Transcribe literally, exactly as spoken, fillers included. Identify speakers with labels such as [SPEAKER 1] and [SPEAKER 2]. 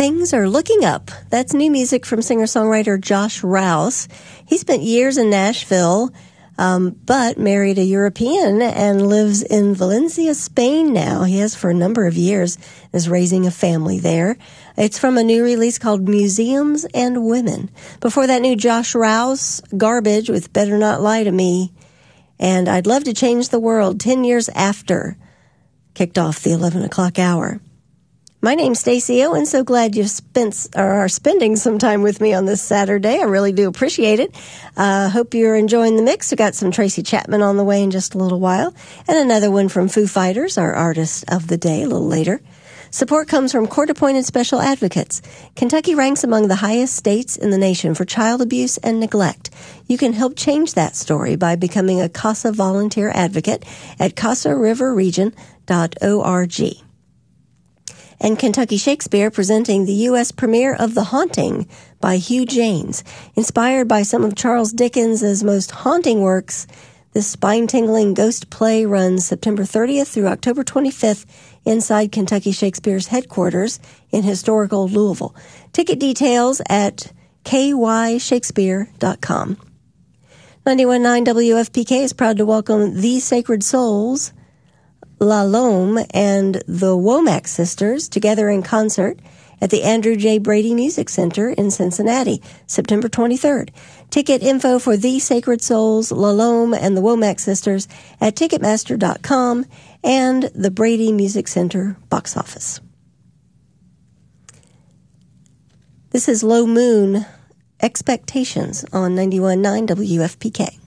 [SPEAKER 1] Things Are Looking Up. That's new music from singer-songwriter Josh Rouse. He spent years in Nashville, um, but married a European and lives in Valencia, Spain now. He has for a number of years, is raising a family there. It's from a new release called Museums and Women. Before that, new Josh Rouse, Garbage with Better Not Lie to Me. And I'd Love to Change the World, ten years after, kicked off the eleven o'clock hour. My name's Stacey O, and so glad you spent or are spending some time with me on this Saturday. I really do appreciate it. I uh, hope you're enjoying the mix. We got some Tracy Chapman on the way in just a little while, and another one from Foo Fighters, our artist of the day, a little later. Support comes from court-appointed special advocates. Kentucky ranks among the highest states in the nation for child abuse and neglect. You can help change that story by becoming a CASA volunteer advocate at casa river region dot org. And Kentucky Shakespeare presenting the U S premiere of The Haunting by Hugh Janes. Inspired by some of Charles Dickens' most haunting works, this spine-tingling ghost play runs September thirtieth through October twenty-fifth inside Kentucky Shakespeare's headquarters in historical Louisville. Ticket details at k y shakespeare dot com. ninety-one point nine W F P K is proud to welcome The Sacred Souls, La Lome, and the Womack Sisters together in concert at the Andrew J. Brady Music Center in Cincinnati, September twenty-third. Ticket info for The Sacred Souls, La Lome, and the Womack Sisters at ticketmaster dot com and the Brady Music Center box office. This is Low Moon Expectations on ninety-one point nine W F P K.